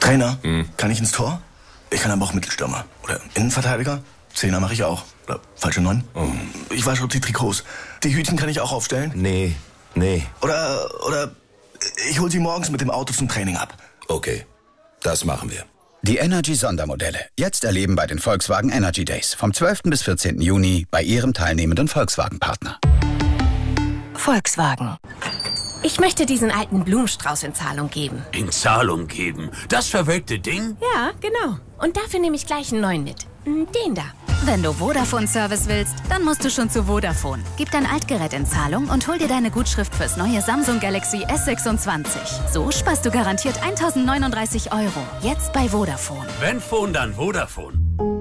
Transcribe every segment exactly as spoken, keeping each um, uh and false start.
Trainer, hm. kann ich ins Tor? Ich kann aber auch Mittelstürmer. Oder Innenverteidiger. Zehner mache ich auch. Oder falsche Neun. Oh. Ich wasche auch die Trikots. Die Hütchen kann ich auch aufstellen. Nee, nee. Oder, oder ich hol sie morgens mit dem Auto zum Training ab. Okay, das machen wir. Die Energy-Sondermodelle. Jetzt erleben bei den Volkswagen Energy Days. Vom zwölften bis vierzehnten Juni bei Ihrem teilnehmenden Volkswagen-Partner. Volkswagen. Ich möchte diesen alten Blumenstrauß in Zahlung geben. In Zahlung geben? Das verwelkte Ding? Ja, genau. Und dafür nehme ich gleich einen neuen mit. Den da. Wenn du Vodafone-Service willst, dann musst du schon zu Vodafone. Gib dein Altgerät in Zahlung und hol dir deine Gutschrift fürs neue Samsung Galaxy S sechsundzwanzig. So sparst du garantiert eintausendneununddreißig Euro. Jetzt bei Vodafone. Wenn Phone, dann Vodafone.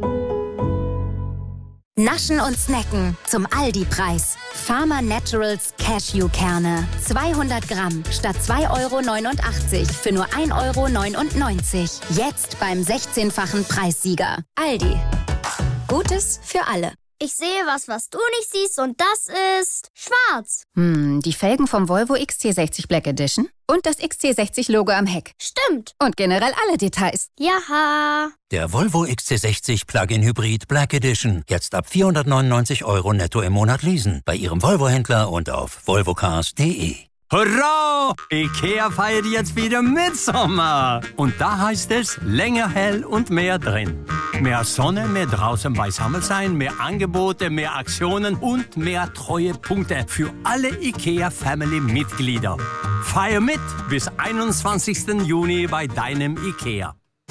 Naschen und Snacken zum Aldi-Preis. Farmer Naturals Cashewkerne. zweihundert Gramm statt zwei Euro neunundachtzig für nur ein Euro neunundneunzig. Jetzt beim sechzehnfachen Preissieger. Aldi. Gutes für alle. Ich sehe was, was du nicht siehst, und das ist schwarz. Hm, die Felgen vom Volvo X C sechzig Black Edition und das X C sechzig Logo am Heck. Stimmt. Und generell alle Details. Jaha. Der Volvo X C sechzig Plug-in Hybrid Black Edition. Jetzt ab vierhundertneunundneunzig Euro netto im Monat leasen. Bei Ihrem Volvo-Händler und auf volvocars punkt de. Hurra! IKEA feiert jetzt wieder Mitsommer. Und da heißt es länger hell und mehr drin. Mehr Sonne, mehr draußen beisammen sein, mehr Angebote, mehr Aktionen und mehr Treuepunkte für alle IKEA-Family-Mitglieder. Feier mit bis einundzwanzigsten Juni bei deinem IKEA.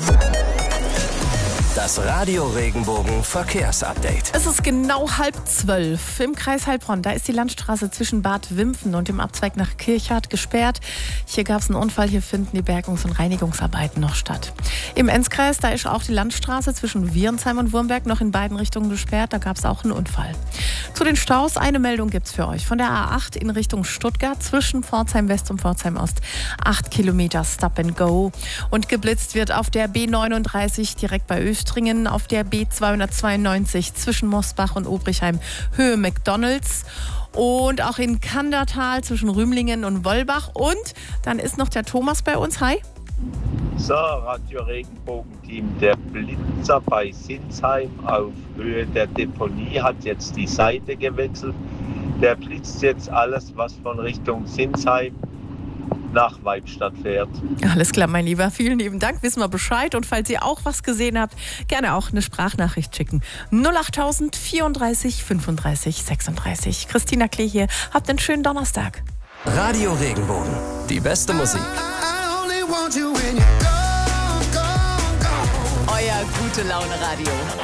Das Radio Regenbogen Verkehrsupdate. Es ist genau halb zwölf im Kreis Heilbronn. Da ist die Landstraße zwischen Bad Wimpfen und dem Abzweig nach Kirchhardt gesperrt. Hier gab es einen Unfall. Hier finden die Bergungs- und Reinigungsarbeiten noch statt. Im Enzkreis, da ist auch die Landstraße zwischen Wierensheim und Wurmberg noch in beiden Richtungen gesperrt. Da gab es auch einen Unfall. Zu den Staus, eine Meldung gibt es für euch. Von der A acht in Richtung Stuttgart zwischen Pforzheim West und Pforzheim Ost. Acht Kilometer Stop and Go. Und geblitzt wird auf der B neununddreißig direkt bei Östringen, auf der B zweihundertzweiundneunzig zwischen Mosbach und Obrichheim Höhe McDonalds. Und auch in Kandertal zwischen Rümlingen und Wollbach. Und dann ist noch der Thomas bei uns. Hi. So, Radio Regenbogen-Team. Der Blitzer bei Sinsheim auf Höhe der Deponie hat jetzt die Seite gewechselt. Der blitzt jetzt alles, was von Richtung Sinsheim nach Weibstadt fährt. Alles klar, mein Lieber. Vielen lieben Dank. Wissen wir Bescheid. Und falls ihr auch was gesehen habt, gerne auch eine Sprachnachricht schicken. null achttausend vierunddreißig fünfunddreißig sechsunddreißig. Christina Klee hier. Habt einen schönen Donnerstag. Radio Regenbogen. Die beste Musik. Euer Gute-Laune-Radio.